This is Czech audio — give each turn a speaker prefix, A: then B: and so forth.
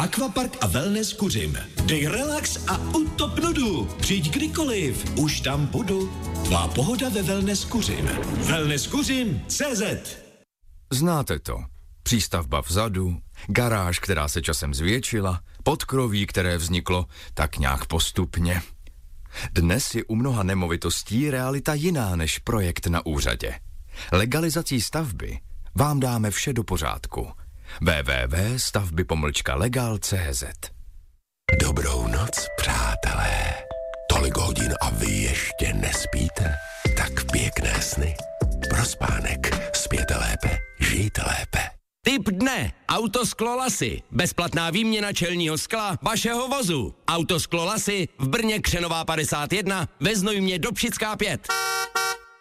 A: Aquapark a wellness Kuřim. Dej relax a utop nudu. Přijď kdykoliv, už tam budu. Tvá pohoda ve wellness Kuřim. Wellness Kuřim CZ.
B: Znáte to. Přístavba vzadu, garáž, která se časem zvětšila, podkroví, které vzniklo tak nějak postupně. Dnes je u mnoha nemovitostí realita jiná než projekt na úřadě. Legalizací stavby vám dáme vše do pořádku. www.stavby-legal.cz.
C: Dobrou noc, přátelé. Tolik hodin a vy ještě nespíte? Tak pěkné sny. Prospánek. Spěte lépe, žijte lépe.
D: Tip dne. Autosklo Lasy. Bezplatná výměna čelního skla vašeho vozu. Autosklo Lasy v Brně Křenová 51 ve Znojmě Dobšická 5.